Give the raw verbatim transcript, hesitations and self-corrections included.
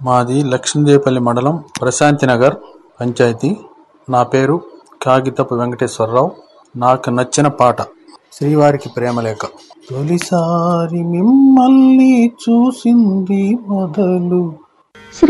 మాది లక్ష్మీదేవిపల్లి మండలం ప్రశాంతినగర్ పంచాయతీ. నా పేరు కాగితపు వెంకటేశ్వరరావు. నాకు నచ్చిన పాట శ్రీవారికి ప్రేమలేఖ. తొలిసారి మిమ్మల్ని చూసింది మొదలు